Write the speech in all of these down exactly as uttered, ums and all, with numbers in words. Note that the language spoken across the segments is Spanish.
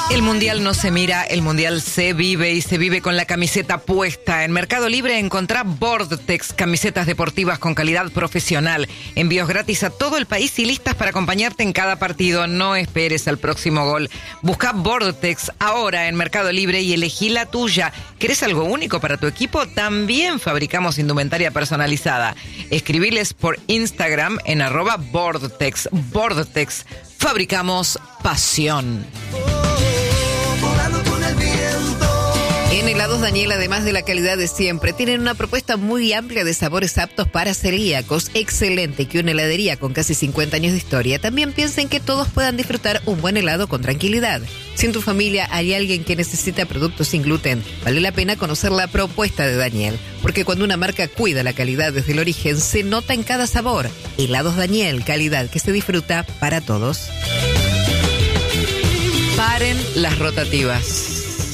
El Mundial no se mira, el Mundial se vive y se vive con la camiseta puesta. En Mercado Libre encontrá Vortex, camisetas deportivas con calidad profesional. Envíos gratis a todo el país y listas para acompañarte en cada partido. No esperes al próximo gol. Busca Vortex ahora en Mercado Libre y elegí la tuya. ¿Querés algo único para tu equipo? También fabricamos indumentaria personalizada. Escribiles por Instagram en arroba Vortex. Vortex. Fabricamos pasión. En Helados Daniel, además de la calidad de siempre, tienen una propuesta muy amplia de sabores aptos para celíacos. Excelente que una heladería con casi cincuenta años de historia también piensa en que todos puedan disfrutar un buen helado con tranquilidad. Si en tu familia hay alguien que necesita productos sin gluten, vale la pena conocer la propuesta de Daniel, porque cuando una marca cuida la calidad desde el origen, se nota en cada sabor. Helados Daniel, calidad que se disfruta para todos. Paren las rotativas.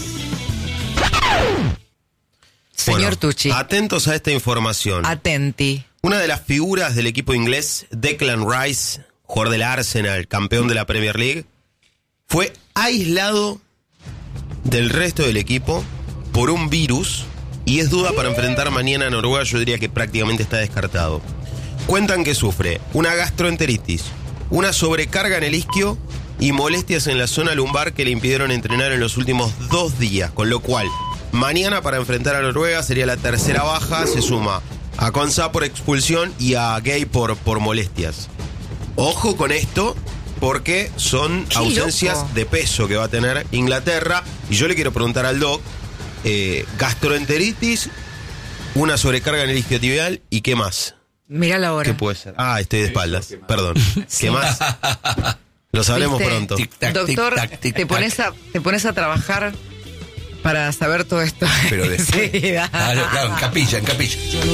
Señor Bueno, Tucci. Atentos a esta información. Atenti. Una de las figuras del equipo inglés, Declan Rice, jugador del Arsenal, campeón de la Premier League, fue aislado del resto del equipo por un virus y es duda para enfrentar mañana a Noruega. Yo diría que prácticamente está descartado. Cuentan que sufre una gastroenteritis, una sobrecarga en el isquio y molestias en la zona lumbar que le impidieron entrenar en los últimos dos días, con lo cual mañana para enfrentar a Noruega sería la tercera baja. Se suma a Konsa por expulsión y a Gay por, por molestias. Ojo con esto, porque son Qué ausencias loco. de peso que va a tener Inglaterra. Y yo le quiero preguntar al doc, eh, gastroenteritis, una sobrecarga en el isquiotibial y ¿qué más? Mirá la hora. ¿Qué puede ser? Ah, estoy de espaldas, perdón. ¿Qué más? Lo sabremos ¿Viste? pronto. Tic, tac, Doctor, tic, tac, tic, te, pones a, te pones a trabajar para saber todo esto. Pero después. Sí, Claro, claro, en capilla, en capilla.